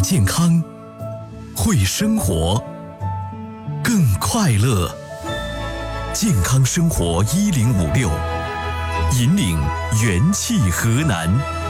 健康，会生活，更快乐。健康生活1056，引领元气河南。